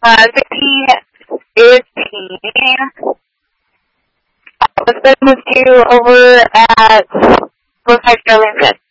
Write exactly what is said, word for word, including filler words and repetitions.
Uh, sixteen is teen. Uh, was business due over at Riverside Sterling Fifth.